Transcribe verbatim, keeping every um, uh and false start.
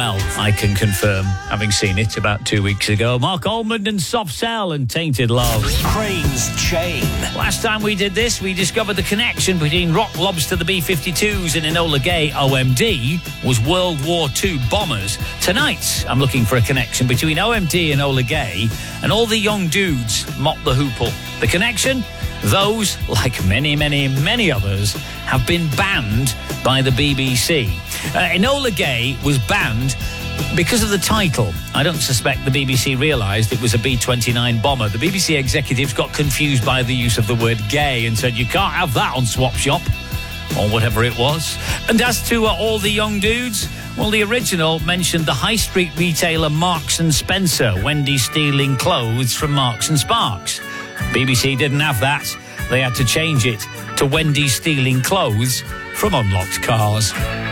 Well, I can confirm, having seen it about two weeks ago. Mark Almond and Soft Cell and Tainted Love. Crane's Chain. Last time we did this, we discovered the connection between Rock Lobster, the B fifty-twos, and Enola Gay, O M D, was World War Two bombers. Tonight, I'm looking for a connection between O M D and Enola Gay and all the young dudes, Mott the Hoople. The connection? Those, like many, many, many others, have been banned by the B B C. Uh, Enola Gay was banned because of the title. I don't suspect the B B C realised it was a B twenty-nine bomber. The B B C executives got confused by the use of the word gay and said, you can't have that on Swap Shop, or whatever it was. And as to uh, all the young dudes, well, the original mentioned the high street retailer Marks and Spencer, Wendy stealing clothes from Marks and Sparks. B B C didn't have that. They had to change it to Wendy stealing clothes from unlocked cars.